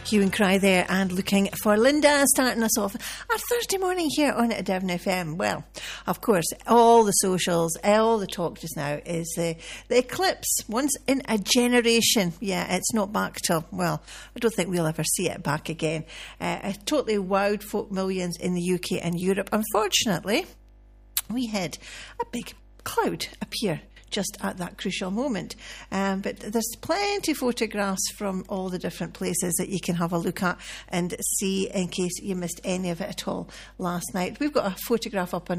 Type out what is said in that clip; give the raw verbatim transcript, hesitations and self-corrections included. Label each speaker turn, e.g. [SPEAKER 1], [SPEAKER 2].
[SPEAKER 1] Hue and Cry there, and Looking for Linda, starting us off our Thursday morning here on Devon F M. Well, of course, all the socials, all the talk just now is uh, the eclipse, once in a generation. Yeah, it's not back till, well, I don't think we'll ever see it back again. Uh, it totally wowed folk millions in the U K and Europe. Unfortunately, we had a big cloud appear just at that crucial moment. Um, but there's plenty of photographs from all the different places that you can have a look at and see in case you missed any of it at all last night. We've got a photograph up on